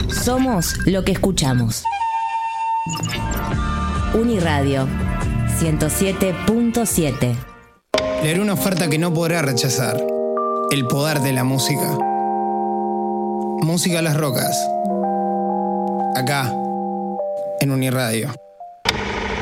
Somos lo que escuchamos. Uniradio 107.7. Leer una oferta que no podrá rechazar. El poder de la música. Música a las rocas. Acá, en Uniradio.